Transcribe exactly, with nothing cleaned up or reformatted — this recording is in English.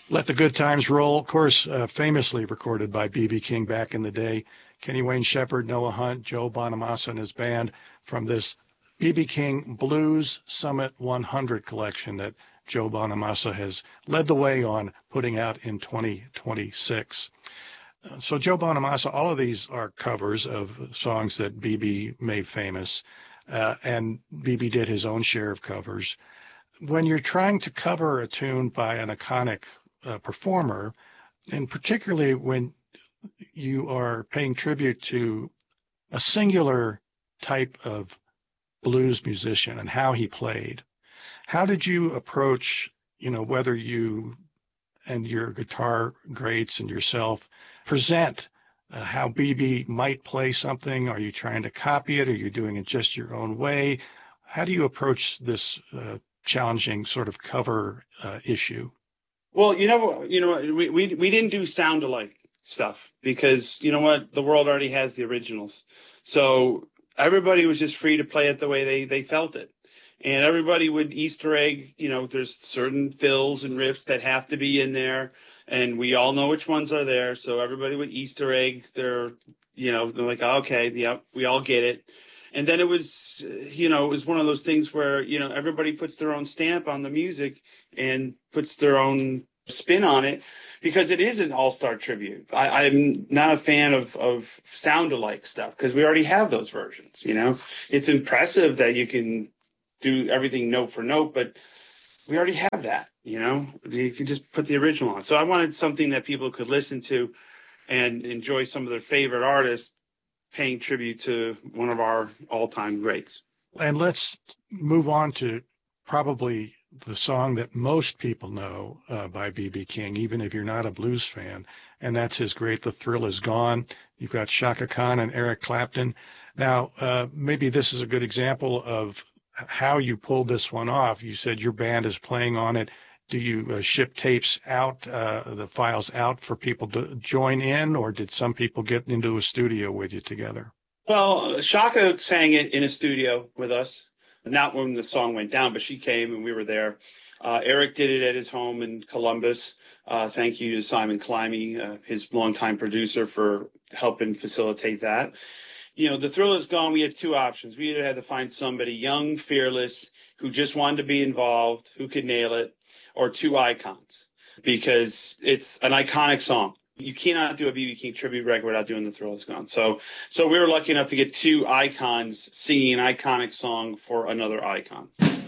Let the Good Times Roll, of course, uh, famously recorded by B B. King back in the day. Kenny Wayne Shepherd, Noah Hunt, Joe Bonamassa and his band from this B B. King Blues Summit one hundred collection that Joe Bonamassa has led the way on putting out in twenty twenty-six. Uh, so Joe Bonamassa, all of these are covers of songs that B B made famous, uh, and B B did his own share of covers. When you're trying to cover a tune by an iconic uh, performer, and particularly when you are paying tribute to a singular type of blues musician and how he played, how did you approach, you know, whether you and your guitar greats and yourself present uh, how B B might play something? Are you trying to copy it? Are you doing it just your own way? How do you approach this uh, challenging sort of cover uh, issue? Well, you know, you know, we, we we didn't do sound alike stuff because, you know what, the world already has the originals. So everybody was just free to play it the way they, they felt it. And everybody would Easter egg, you know, there's certain fills and riffs that have to be in there. And we all know which ones are there. So everybody would Easter egg their, you know, they're like, oh, okay, yeah, we all get it. And then it was, you know, it was one of those things where, you know, everybody puts their own stamp on the music and puts their own spin on it because it is an all-star tribute. I, I'm not a fan of, of sound-alike stuff because we already have those versions, you know. It's impressive that you can do everything note for note, but we already have that, you know. You can just put the original on. So I wanted something that people could listen to and enjoy some of their favorite artists paying tribute to one of our all-time greats. And let's move on to probably the song that most people know uh, by B B. King, even if you're not a blues fan, and that's his great The Thrill Is Gone. You've got Chaka Khan and Eric Clapton. Now, uh, maybe this is a good example of how you pulled this one off. You said your band is playing on it. Do you uh, ship tapes out, uh, the files out for people to join in, or did some people get into a studio with you together? Well, Chaka sang it in a studio with us, not when the song went down, but she came and we were there. Uh, Eric did it at his home in Columbus. Uh, thank you to Simon Climby, uh, his longtime producer, for helping facilitate that. You know, The Thrill Is Gone, we had two options. We either had to find somebody young, fearless, who just wanted to be involved, who could nail it, or two icons, because it's an iconic song. You cannot do a B B. King tribute record without doing The Thrill Is Gone. So, so we were lucky enough to get two icons singing an iconic song for another icon.